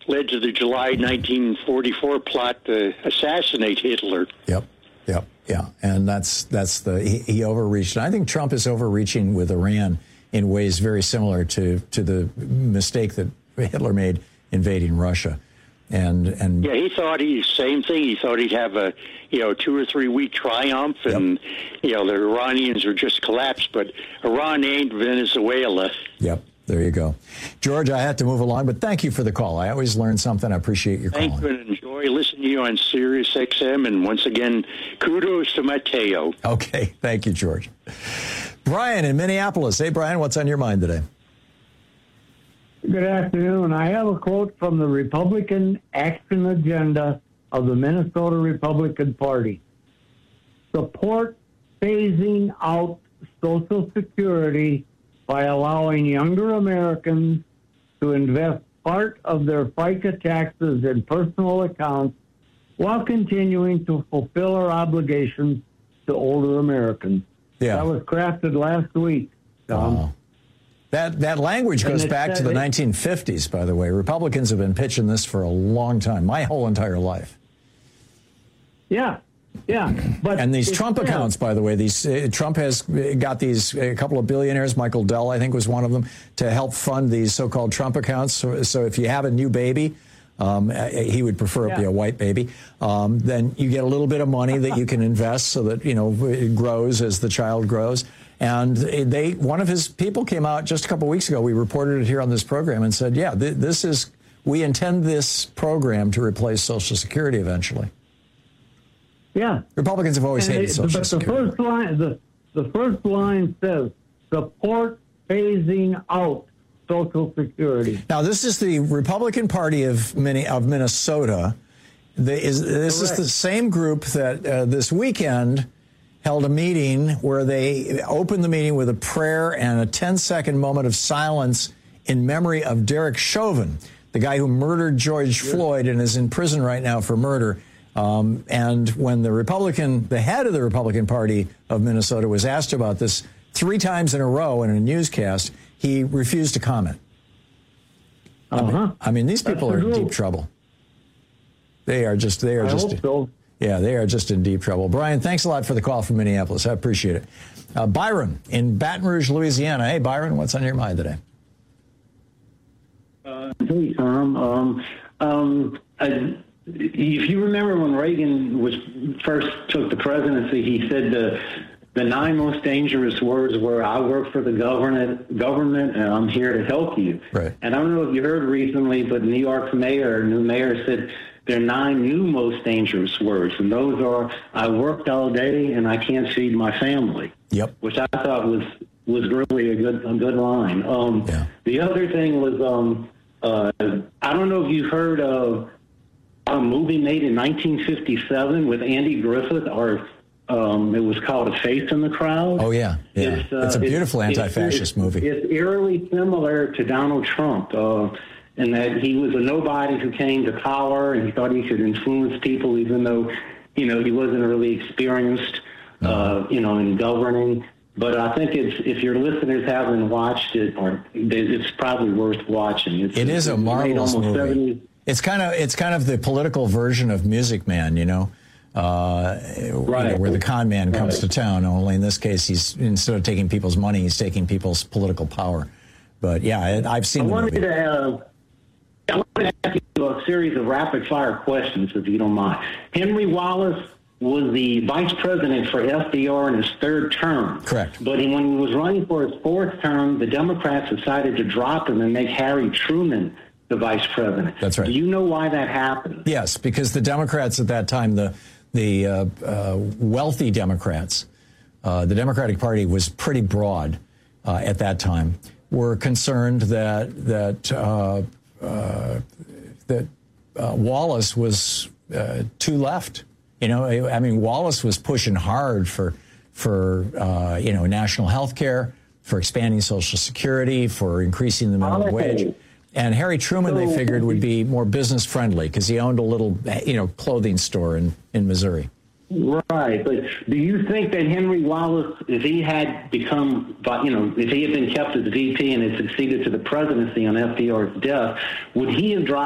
led to the July 1944 plot to assassinate Hitler. Yep. Yeah, and he overreached. And I think Trump is overreaching with Iran in ways very similar to the mistake that Hitler made invading Russia. And yeah, same thing. He thought he'd have a 2 or 3 week triumph, and the Iranians would just collapse. But Iran ain't Venezuela. Yep. There you go. George, I had to move along, but thank you for the call. I always learn something. I appreciate your calling. Thank you, and enjoy listening to you on Sirius XM. And once again, kudos to Mateo. Okay. Thank you, George. Brian in Minneapolis. Hey, Brian, what's on your mind today? Good afternoon. I have a quote from the Republican Action Agenda of the Minnesota Republican Party. Support phasing out Social Security by allowing younger Americans to invest part of their FICA taxes in personal accounts while continuing to fulfill our obligations to older Americans. Yeah. That was crafted last week. That language goes back to the 1950s, by the way. Republicans have been pitching this for a long time, my whole entire life. Yeah. But and these Trump accounts, by the way, Trump has got a couple of billionaires, Michael Dell, I think, was one of them, to help fund these so-called Trump accounts. So if you have a new baby, he would prefer it be a white baby, then you get a little bit of money that you can invest so that, it grows as the child grows. And one of his people came out just a couple of weeks ago. We reported it here on this program and said, we intend this program to replace Social Security eventually. Yeah. Republicans have always hated Social Security. The first line says, support phasing out Social Security. Now, this is the Republican Party of Minnesota. This is the same group that this weekend held a meeting where they opened the meeting with a prayer and a 10-second moment of silence in memory of Derek Chauvin, the guy who murdered George Floyd and is in prison right now for murder. And when the head of the Republican Party of Minnesota was asked about this 3 times in a row in a newscast, he refused to comment. I mean, these people are in deep trouble. They are just they are just in deep trouble. Brian, thanks a lot for the call from Minneapolis. I appreciate it. Byron in Baton Rouge, Louisiana. Hey, Byron, what's on your mind today? Hey, Tom. If you remember when Reagan first took the presidency, he said the 9 most dangerous words were, "I work for the government, and I'm here to help you." Right. And I don't know if you heard recently, but New York's new mayor said there are 9 new most dangerous words, and those are, "I worked all day and I can't feed my family." Yep. Which I thought was really a good line. The other thing was, I don't know if you've heard of a movie made in 1957 with Andy Griffith, or it was called A Face in the Crowd. Oh, yeah. It's a beautiful anti-fascist movie. It's eerily similar to Donald Trump, in that he was a nobody who came to power, and he thought he could influence people, even though, he wasn't really experienced, in governing. But I think if your listeners haven't watched it, it's probably worth watching. It is a marvelous movie. It's kind of the political version of Music Man, where the con man comes to town. Only in this case, instead of taking people's money, he's taking people's political power. But yeah, I've seen the movie. I want to ask you a series of rapid-fire questions, if you don't mind. Henry Wallace was the vice president for FDR in his 3rd term. Correct. But when he was running for his 4th term, the Democrats decided to drop him and make Harry Truman the vice president. That's right. Do you know why that happened? Yes, because the Democrats at that time, the wealthy Democrats, the Democratic Party was pretty broad at that time, were concerned that Wallace was too left. Wallace was pushing hard for national health care, for expanding Social Security, for increasing the minimum wage. And Harry Truman, they figured, would be more business friendly because he owned a little, clothing store in Missouri. Right, but do you think that Henry Wallace, if he had become, if he had been kept as VP and had succeeded to the presidency on FDR's death, would he have dropped